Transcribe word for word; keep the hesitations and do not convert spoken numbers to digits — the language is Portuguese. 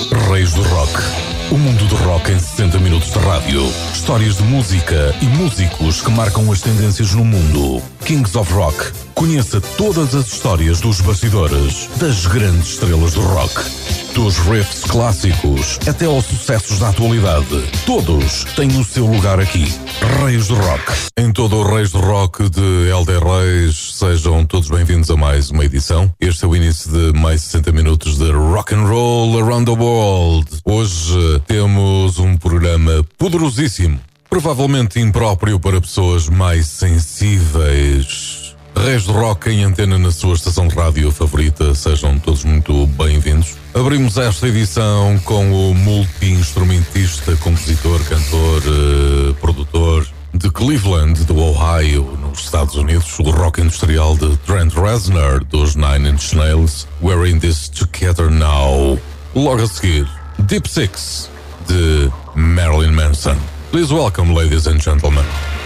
Reis do Rock. O mundo do rock em sessenta minutos de rádio. Histórias de música e músicos que marcam as tendências no mundo. Kings of Rock. Conheça todas as histórias dos bastidores das grandes estrelas do rock. Dos riffs clássicos até aos sucessos da atualidade. Todos têm o seu lugar aqui. Reis do Rock. Em todo o Reis do Rock de Helder Reis, sejam todos bem-vindos a mais uma edição. Este é o início de mais sessenta minutos de Rock and Roll Around the World. Hoje temos um programa poderosíssimo, provavelmente impróprio para pessoas mais sensíveis. Reis do Rock em antena na sua estação de rádio favorita, sejam todos muito bem-vindos. Abrimos esta edição com o multi-instrumentista, compositor, cantor, uh, produtor de Cleveland, do Ohio, nos Estados Unidos, o rock industrial de Trent Reznor, dos Nine Inch Nails, We're in This Together Now. Logo a seguir, Deep Six, de Marilyn Manson. Please welcome, ladies and gentlemen,